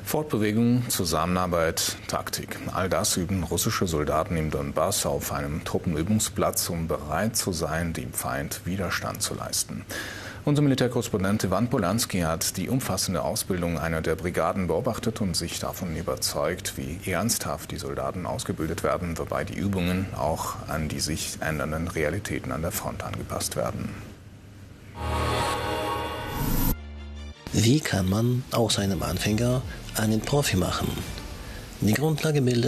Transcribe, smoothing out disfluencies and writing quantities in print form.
Fortbewegung, Zusammenarbeit, Taktik. All das üben russische Soldaten im Donbass auf einem Truppenübungsplatz, um bereit zu sein, dem Feind Widerstand zu leisten. Unser Militärkorrespondent Ivan Polanski hat die umfassende Ausbildung einer der Brigaden beobachtet und sich davon überzeugt, wie ernsthaft die Soldaten ausgebildet werden, wobei die Übungen auch an die sich ändernden Realitäten an der Front angepasst werden. Wie kann man aus einem Anfänger einen Profi machen? Die Grundlage bildet